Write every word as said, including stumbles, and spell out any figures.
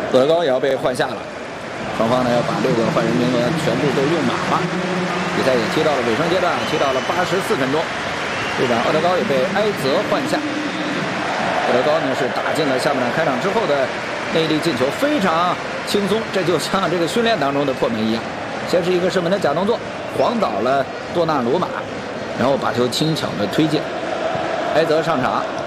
厄德高也要被换下了，双方呢要把六个换人名额全部都用满了。比赛也踢到了尾声阶段，踢到了八十四分钟，队长厄德高也被埃泽换下。厄德高呢是打进了下半场开场之后的那一粒进球，非常轻松，这就像这个训练当中的破门一样。先是一个射门的假动作，晃倒了多纳鲁马，然后把球轻巧的推进。埃泽上场。